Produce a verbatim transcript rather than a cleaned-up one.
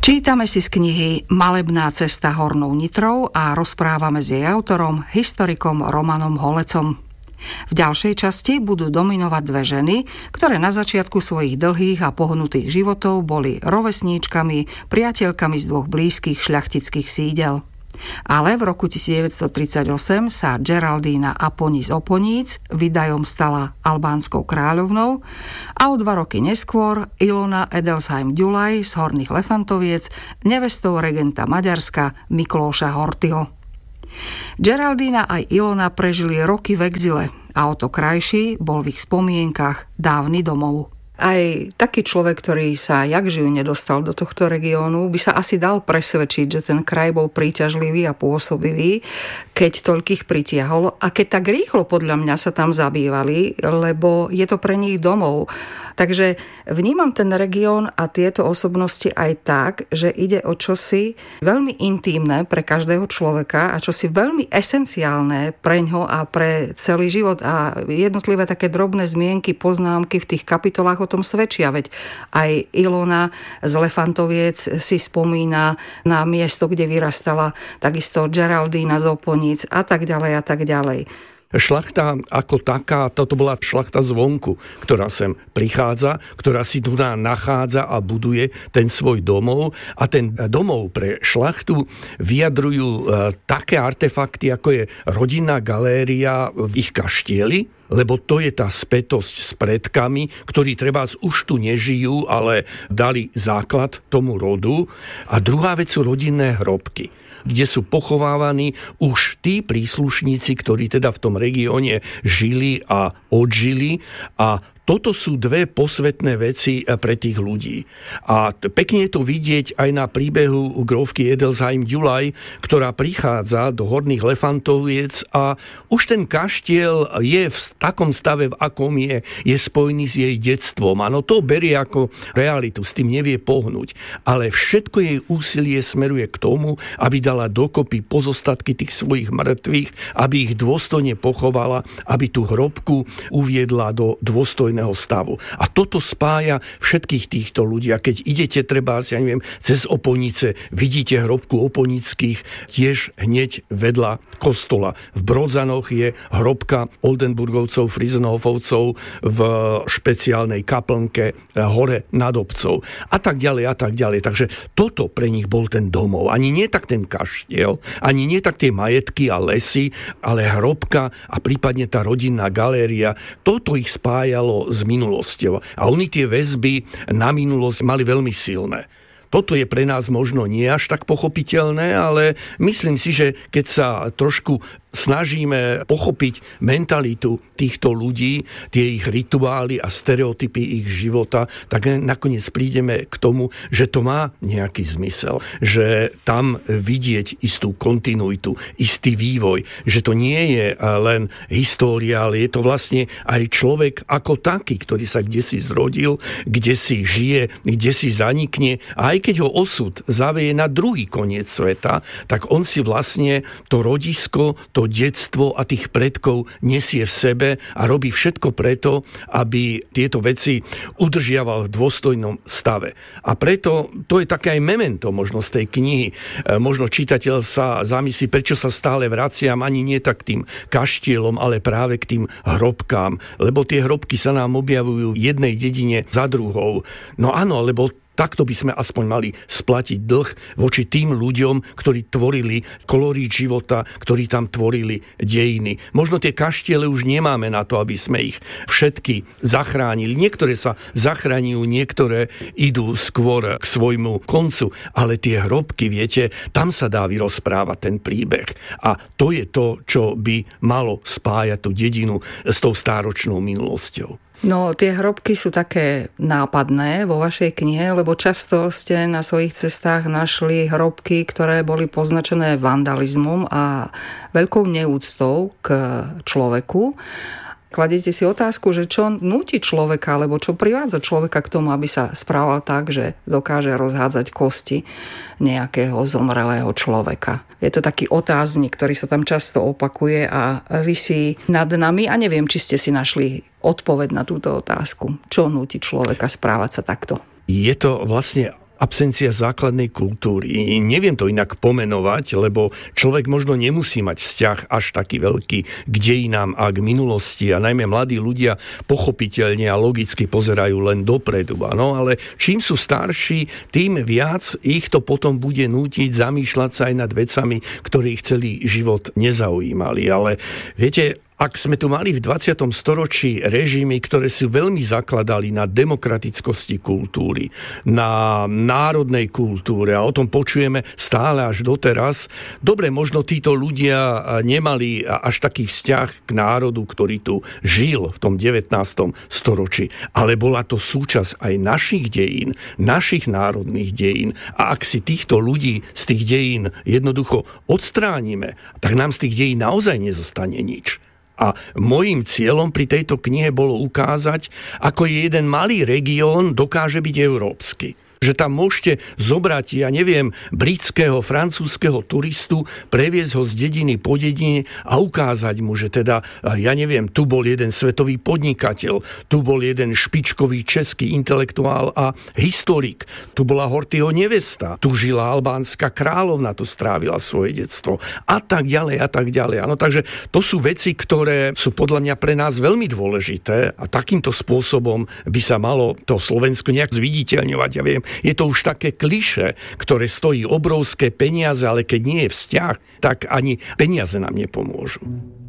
Čítame si z knihy Malebná cesta hornou Nitrou a rozprávame s jej autorom, historikom Romanom Holecom. V ďalšej časti budú dominovať dve ženy, ktoré na začiatku svojich dlhých a pohnutých životov boli rovesníčkami, priateľkami z dvoch blízkych šľachtických sídel. Ale v roku devätnásťtridsaťosem sa Geraldína Aponis Oponíc vydajom stala albánskou kráľovnou a o dva roky neskôr Ilona Edelsheim Gyulay z Horných Lefantoviec nevestou regenta Maďarska Miklóša Horthyho. Geraldína aj Ilona prežili roky v exile a o to krajší bol v ich spomienkach dávny domov. Aj taký človek, ktorý sa jakživ nedostal do tohto regiónu, by sa asi dal presvedčiť, že ten kraj bol príťažlivý a pôsobivý, keď toľkých pritiahol a keď tak rýchlo podľa mňa sa tam zabývali, lebo je to pre nich domov. Takže vnímam ten región a tieto osobnosti aj tak, že ide o čosi veľmi intímne pre každého človeka a čosi veľmi esenciálne pre ňo a pre celý život a jednotlivé také drobné zmienky, poznámky v tých kapitolách o tom svedčia, veď aj Ilona z Lefantoviec si spomína na miesto, kde vyrastala, takisto Geraldína z Oponíc a tak ďalej a tak ďalej. Šlachta ako taká, toto bola šlachta zvonku, ktorá sem prichádza, ktorá si tu nachádza a buduje ten svoj domov. A ten domov pre šlachtu vyjadrujú také artefakty, ako je rodinná galéria v ich kaštieli, lebo to je tá spätosť s predkami, ktorí trebárs už tu nežijú, ale dali základ tomu rodu. A druhá vec sú rodinné hrobky, kde sú pochovávaní už tí príslušníci, ktorí teda v tom regióne žili a odžili. A toto sú dve posvetné veci pre tých ľudí. A pekne je to vidieť aj na príbehu grófky Edelsheim Gyulay, ktorá prichádza do Horných Lefantoviec a už ten kaštiel je v takom stave, v akom je, je spojený s jej detstvom. Áno, to berie ako realitu, s tým nevie pohnúť. Ale všetko jej úsilie smeruje k tomu, aby dala dokopy pozostatky tých svojich mŕtvych, aby ich dôstojne pochovala, aby tú hrobku uviedla do dôstojného stavu. A toto spája všetkých týchto ľudí. A keď idete treba, ja neviem, cez Oponice, vidíte hrobku Oponických tiež hneď vedľa kostola. V Brodzanoch je hrobka Oldenburgovcov, Frizenhofovcov v špeciálnej kaplnke hore nad obcov. A tak ďalej, a tak ďalej. Takže toto pre nich bol ten domov. Ani nie tak ten kaštiel, ani nie tak tie majetky a lesy, ale hrobka a prípadne tá rodinná galéria. Toto ich spájalo s minulosťou. A oni tie väzby na minulosť mali veľmi silné. Toto je pre nás možno nie až tak pochopiteľné, ale myslím si, že keď sa trošku snažíme pochopiť mentalitu týchto ľudí, tie ich rituály a stereotypy ich života, tak nakoniec prídeme k tomu, že to má nejaký zmysel. Že tam vidieť istú kontinuitu, istý vývoj. Že to nie je len história, ale je to vlastne aj človek ako taký, ktorý sa kdesi zrodil, kde si žije, kde si zanikne. A aj keď ho osud zaveje na druhý koniec sveta, tak on si vlastne to rodisko, to detstvo a tých predkov nesie v sebe a robí všetko preto, aby tieto veci udržiaval v dôstojnom stave. A preto to je také aj memento možno z tej knihy. Možno čitateľ sa zamyslí, prečo sa stále vraciam ani nie tak tým kaštielom, ale práve k tým hrobkám. Lebo tie hrobky sa nám objavujú v jednej dedine za druhou. No áno, lebo takto by sme aspoň mali splatiť dlh voči tým ľuďom, ktorí tvorili kolorít života, ktorí tam tvorili dejiny. Možno tie kaštiele už nemáme na to, aby sme ich všetky zachránili. Niektoré sa zachraňujú, niektoré idú skôr k svojmu koncu, ale tie hrobky, viete, tam sa dá vyrozprávať ten príbeh. A to je to, čo by malo spájať tú dedinu s tou stáročnou minulosťou. No, tie hrobky sú také nápadné vo vašej knihe, lebo často ste na svojich cestách našli hrobky, ktoré boli poznačené vandalizmom a veľkou neúctou k človeku. Kladiete si otázku, že čo núti človeka, alebo čo privádza človeka k tomu, aby sa správal tak, že dokáže rozhádzať kosti nejakého zomrelého človeka. Je to taký otáznik, ktorý sa tam často opakuje a visí nad nami a neviem, či ste si našli odpoveď na túto otázku. Čo núti človeka správať sa takto? Je to vlastne absencia základnej kultúry. Neviem to inak pomenovať, lebo človek možno nemusí mať vzťah až taký veľký k dejinám a k minulosti a najmä mladí ľudia pochopiteľne a logicky pozerajú len dopredu. Áno? Ale čím sú starší, tým viac ich to potom bude nútiť zamýšľať sa aj nad vecami, ktoré ich celý život nezaujímali. Ale viete, ak sme tu mali v dvadsiatom storočí režimy, ktoré si veľmi zakladali na demokratickosti kultúry, na národnej kultúre a o tom počujeme stále až doteraz, dobre, možno títo ľudia nemali až taký vzťah k národu, ktorý tu žil v tom devätnástom storočí, ale bola to súčasť aj našich dejín, našich národných dejín. A ak si týchto ľudí z tých dejín jednoducho odstránime, tak nám z tých dejín naozaj nezostane nič. A mojím cieľom pri tejto knihe bolo ukázať, ako je jeden malý región dokáže byť európsky. Že tam môžete zobrať, ja neviem, britského, francúzskeho turistu, previesť ho z dediny po dedine a ukázať mu, že teda, ja neviem, tu bol jeden svetový podnikateľ, tu bol jeden špičkový český intelektuál a historik, tu bola Horthyho nevesta, tu žila albánska kráľovna, tu strávila svoje detstvo a tak ďalej a tak ďalej. Ano, takže to sú veci, ktoré sú podľa mňa pre nás veľmi dôležité a takýmto spôsobom by sa malo to Slovensko nejak zviditeľňovať. Ja viem, je to už také klišé, ktoré stojí obrovské peniaze, ale keď nie je vzťah, tak ani peniaze nám nepomôžu.